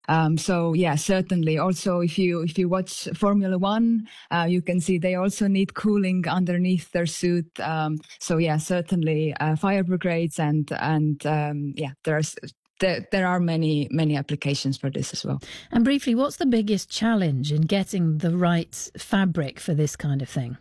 So yeah, certainly. Also, if you watch Formula One, you can see they also need cooling underneath their suit. So yeah, certainly fire brigades and yeah, there are many applications for this as well. And briefly, what's the biggest challenge in getting the right fabric for this kind of thing?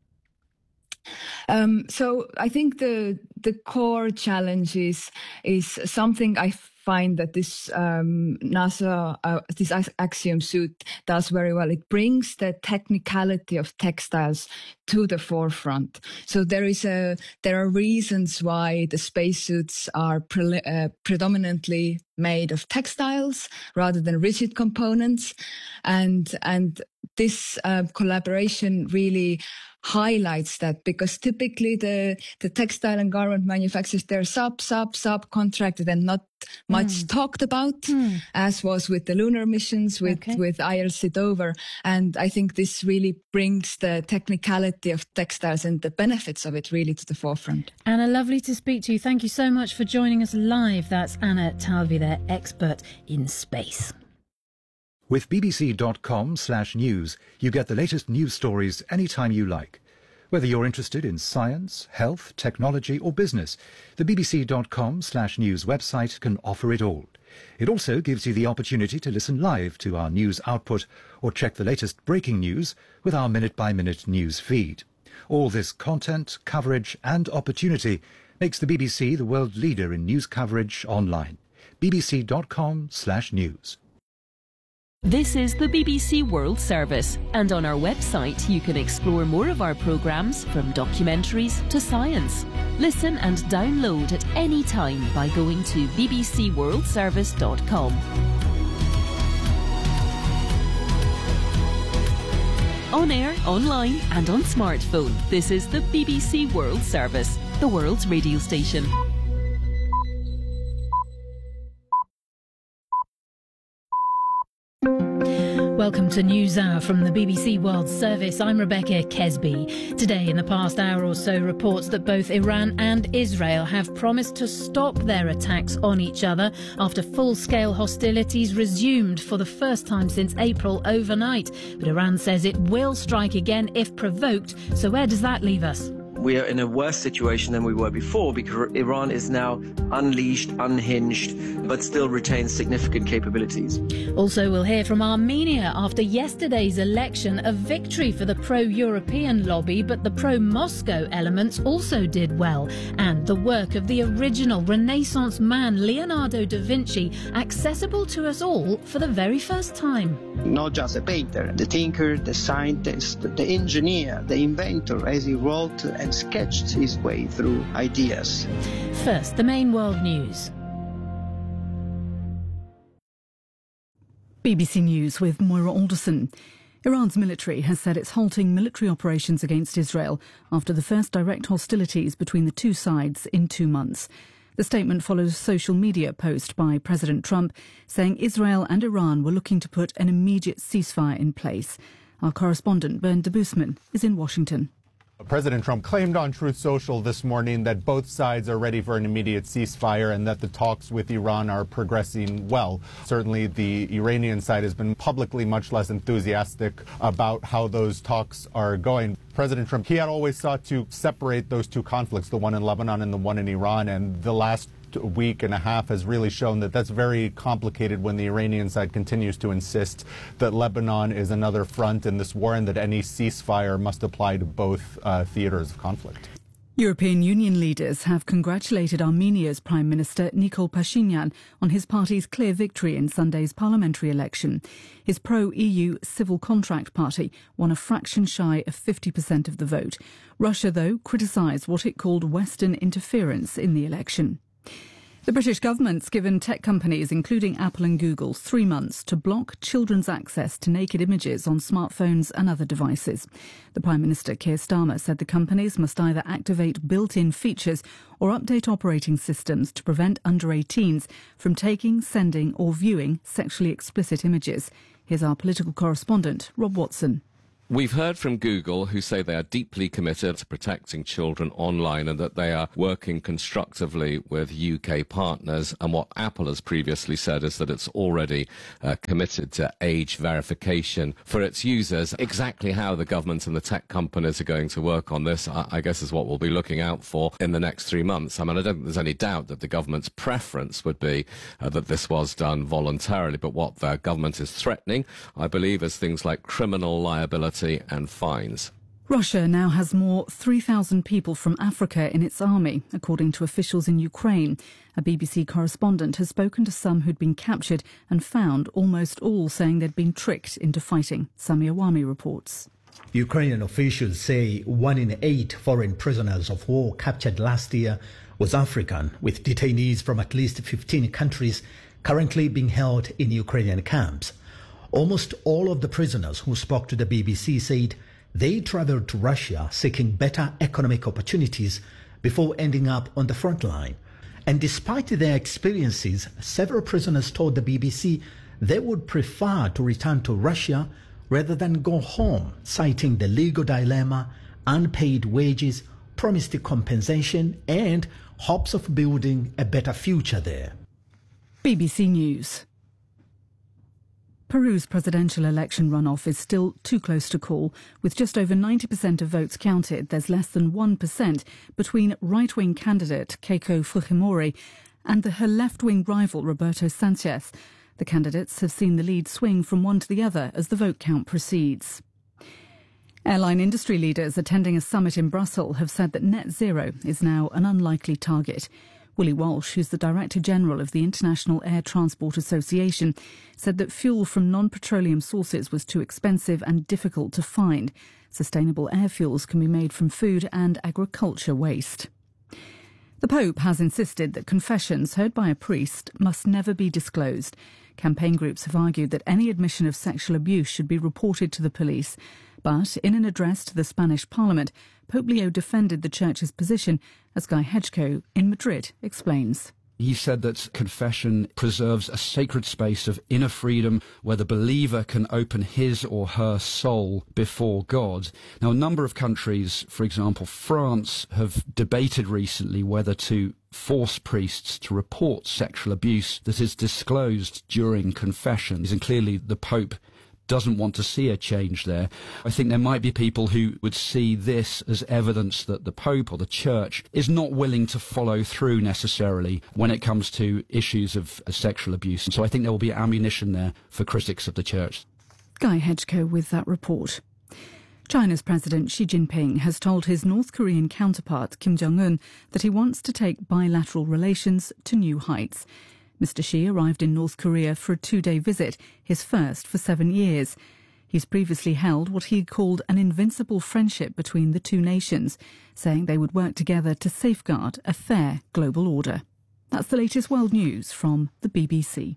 So I think the core challenge is something I find that this NASA this Axiom suit does very well. It brings the technicality of textiles to the forefront. So there are reasons why the spacesuits are predominantly made of textiles rather than rigid components, and this collaboration really highlights that, because typically the textile and garment manufacturers, they're subcontracted and not much talked about, as was with the lunar missions with ILC Dover. And I think this really brings the technicality of textiles and the benefits of it really to the forefront. Anna, lovely to speak to you. Thank you so much for joining us live. That's Anna Talvi, their expert in space. With bbc.com/news, you get the latest news stories anytime you like. Whether you're interested in science, health, technology or business, the bbc.com/news website can offer it all. It also gives you the opportunity to listen live to our news output or check the latest breaking news with our minute-by-minute news feed. All this content, coverage and opportunity makes the BBC the world leader in news coverage online. bbc.com/news. This is the BBC World Service, and on our website you can explore more of our programmes, from documentaries to science. Listen and download at any time by going to bbcworldservice.com. On air, online and on smartphone, this is the BBC World Service, the world's radio station. Welcome to NewsHour from the BBC World Service. I'm Rebecca Kesby. Today, in the past hour or so, reports that both Iran and Israel have promised to stop their attacks on each other after full-scale hostilities resumed for the first time since April overnight. But Iran says it will strike again if provoked. So where does that leave us? We are in a worse situation than we were before, because Iran is now unleashed, unhinged, but still retains significant capabilities. Also, we'll hear from Armenia after yesterday's election, a victory for the pro-European lobby, but the pro-Moscow elements also did well. And the work of the original Renaissance man, Leonardo da Vinci, accessible to us all for the very first time. Not just a painter, the thinker, the scientist, the engineer, the inventor, as he wrote and sketched his way through ideas. First, the main world news. BBC News with Moira Alderson. Iran's military has said it's halting military operations against Israel after the first direct hostilities between the two sides in 2 months. The statement follows a social media post by President Trump saying Israel and Iran were looking to put an immediate ceasefire in place. Our correspondent Bernd Debusman is in Washington. President Trump claimed on Truth Social this morning that both sides are ready for an immediate ceasefire and that the talks with Iran are progressing well. Certainly the Iranian side has been publicly much less enthusiastic about how those talks are going. President Trump, he had always sought to separate those two conflicts, the one in Lebanon and the one in Iran, and the last week and a half has really shown that that's very complicated when the Iranian side continues to insist that Lebanon is another front in this war and that any ceasefire must apply to both theaters of conflict. European Union leaders have congratulated Armenia's Prime Minister Nikol Pashinyan on his party's clear victory in Sunday's parliamentary election. His pro-EU Civil Contract Party won a fraction shy of 50% of the vote. Russia, though, criticised what it called Western interference in the election. The British government's given tech companies, including Apple and Google, 3 months to block children's access to naked images on smartphones and other devices. The Prime Minister, Keir Starmer, said the companies must either activate built-in features or update operating systems to prevent under-18s from taking, sending or viewing sexually explicit images. Here's our political correspondent, Rob Watson. We've heard from Google, who say they are deeply committed to protecting children online and that they are working constructively with UK partners. And what Apple has previously said is that it's already committed to age verification for its users. Exactly how the government and the tech companies are going to work on this, I guess, is what we'll be looking out for in the next 3 months. I mean, I don't think there's any doubt that the government's preference would be that this was done voluntarily. But what the government is threatening, I believe, is things like criminal liability and fines. Russia now has more 3,000 people from Africa in its army, according to officials in Ukraine. A BBC correspondent has spoken to some who'd been captured and found almost all saying they'd been tricked into fighting. Sami Awami reports. Ukrainian officials say 1 in 8 foreign prisoners of war captured last year was African, with detainees from at least 15 countries currently being held in Ukrainian camps. Almost all of the prisoners who spoke to the BBC said they travelled to Russia seeking better economic opportunities before ending up on the front line. And despite their experiences, several prisoners told the BBC they would prefer to return to Russia rather than go home, citing the legal dilemma, unpaid wages, promised compensation and hopes of building a better future there. BBC News. Peru's presidential election runoff is still too close to call. With just over 90% of votes counted, there's less than 1% between right-wing candidate Keiko Fujimori and her left-wing rival Roberto Sanchez. The candidates have seen the lead swing from one to the other as the vote count proceeds. Airline industry leaders attending a summit in Brussels have said that net zero is now an unlikely target. Willie Walsh, who's the Director General of the International Air Transport Association, said that fuel from non-petroleum sources was too expensive and difficult to find. Sustainable air fuels can be made from food and agriculture waste. The Pope has insisted that confessions heard by a priest must never be disclosed. Campaign groups have argued that any admission of sexual abuse should be reported to the police. But in an address to the Spanish Parliament, Pope Leo defended the Church's position, as Guy Hedgecoe in Madrid explains. He said that confession preserves a sacred space of inner freedom where the believer can open his or her soul before God. Now, a number of countries, for example, France, have debated recently whether to force priests to report sexual abuse that is disclosed during confessions. And clearly the Pope doesn't want to see a change there. I think there might be people who would see this as evidence that the Pope or the Church is not willing to follow through necessarily when it comes to issues of sexual abuse. And so I think there will be ammunition there for critics of the Church. Guy Hedgecoe with that report. China's President Xi Jinping has told his North Korean counterpart Kim Jong-un that he wants to take bilateral relations to new heights. Mr. Xi arrived in North Korea for a 2-day visit, his first for 7 years. He's previously held what he called an invincible friendship between the two nations, saying they would work together to safeguard a fair global order. That's the latest world news from the BBC.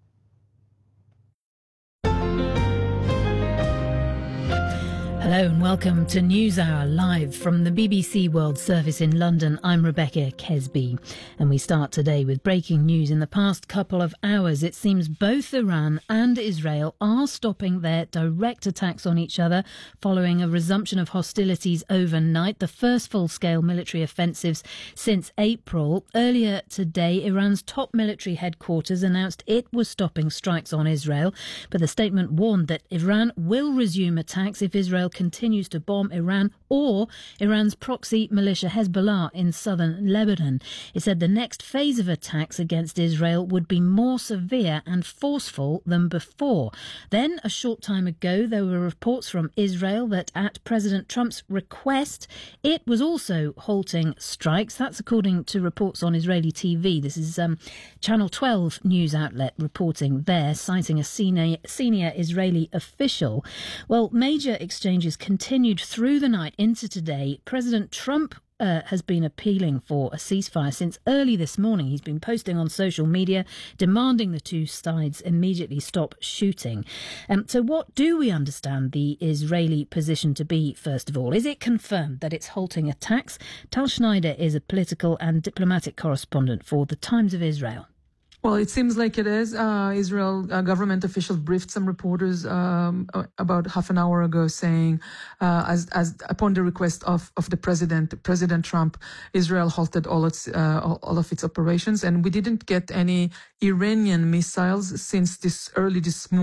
Hello and welcome to NewsHour, live from the BBC World Service in London. I'm Rebecca Kesby, and we start today with breaking news. In the past couple of hours, it seems both Iran and Israel are stopping their direct attacks on each other following a resumption of hostilities overnight, the first full-scale military offensives since April. Earlier today, Iran's top military headquarters announced it was stopping strikes on Israel, but the statement warned that Iran will resume attacks if Israel continues to bomb Iran or Iran's proxy militia Hezbollah in southern Lebanon. It said the next phase of attacks against Israel would be more severe and forceful than before. Then, a short time ago, there were reports from Israel that at President Trump's request, it was also halting strikes. That's according to reports on Israeli TV. This is Channel 12 news outlet reporting there, citing a senior Israeli official. Well, major exchanges continued through the night into today. President Trump has been appealing for a ceasefire since early this morning. He's been posting on social media demanding the two sides immediately stop shooting. So what do we understand the Israeli position to be, first of all? Is it confirmed that it's halting attacks? Tal Schneider is a political and diplomatic correspondent for The Times of Israel. Well, it seems like it is. Israel government officials briefed some reporters about half an hour ago, saying, as upon the request of the President Trump, Israel halted all of its operations, and we didn't get any Iranian missiles since this morning.